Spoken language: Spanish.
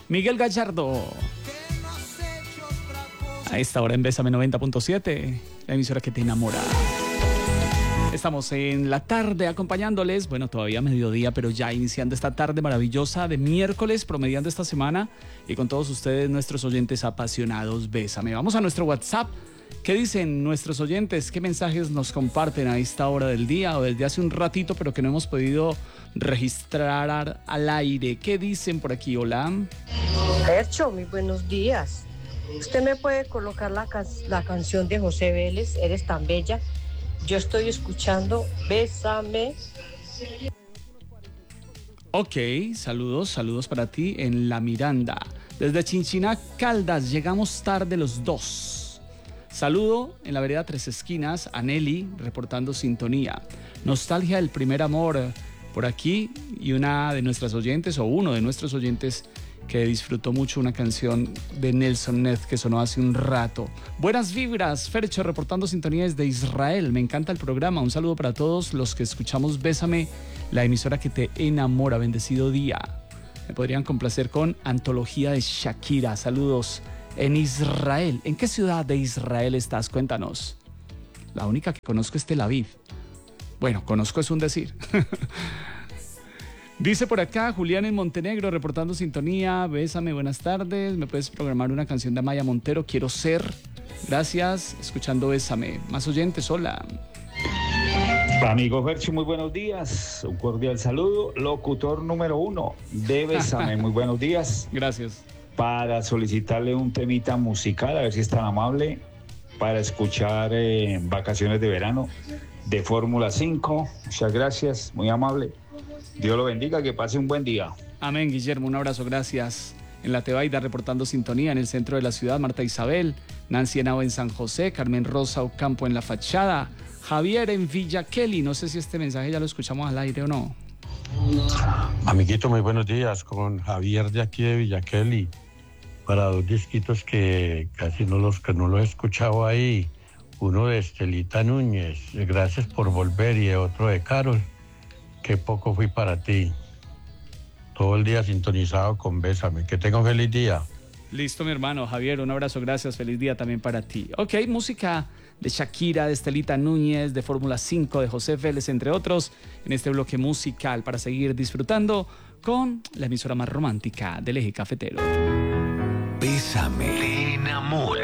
Miguel Gallardo. A esta hora en Bésame 90.7, la emisora que te enamora. Estamos en la tarde acompañándoles, bueno, todavía mediodía, pero ya iniciando esta tarde maravillosa de miércoles, promediando esta semana y con todos ustedes, nuestros oyentes apasionados. Bésame. Vamos a nuestro WhatsApp. ¿Qué dicen nuestros oyentes? ¿Qué mensajes nos comparten a esta hora del día o desde hace un ratito, pero que no hemos podido registrar al aire? ¿Qué dicen por aquí? Hola. Percho, muy buenos días. ¿Usted me puede colocar la canción de José Vélez, Eres tan bella? Yo estoy escuchando Bésame. Ok, saludos para ti en La Miranda. Desde Chinchiná, Caldas, llegamos tarde los dos. Saludo en la vereda Tres Esquinas a Nelly, reportando sintonía. Nostalgia del primer amor por aquí, y una de nuestras oyentes, o uno de nuestros oyentes, que disfrutó mucho una canción de Nelson Ned que sonó hace un rato. Buenas vibras, Fercho, reportando sintonía desde Israel. Me encanta el programa. Un saludo para todos los que escuchamos Bésame, la emisora que te enamora. Bendecido día. Me podrían complacer con Antología de Shakira. Saludos en Israel. ¿En qué ciudad de Israel estás? Cuéntanos. La única que conozco es Tel Aviv. Bueno, conozco es un decir. Dice por acá Julián en Montenegro, reportando sintonía. Bésame, buenas tardes. ¿Me puedes programar una canción de Amaya Montero? Quiero ser. Gracias, escuchando Bésame. Más oyentes, hola. Amigo Ferchi, muy buenos días. Un cordial saludo. Locutor número 1 de Bésame, muy buenos días. Gracias. Para solicitarle un temita musical, a ver si es tan amable, para escuchar Vacaciones de Verano de Fórmula 5. Muchas gracias, muy amable. Dios lo bendiga, que pase un buen día. Amén, Guillermo, un abrazo, gracias. En La Tebaida, reportando sintonía en el centro de la ciudad, Marta Isabel, Nancy Henao en San José, Carmen Rosa Ocampo en La Fachada, Javier en Villa Kelly. No sé si este mensaje ya lo escuchamos al aire o no. Amiguito, muy buenos días, con Javier de aquí de Villa Kelly, para dos disquitos que casi no los he escuchado ahí. Uno de Estelita Núñez, Gracias por volver, y otro de Carol, Qué poco fui para ti. Todo el día sintonizado con Bésame. Que tenga un feliz día. Listo, mi hermano Javier, un abrazo, gracias, feliz día también para ti. Ok, música de Shakira, de Estelita Núñez, de Fórmula 5, de José Vélez, entre otros, en este bloque musical para seguir disfrutando con la emisora más romántica del eje cafetero. Bésame, te enamora.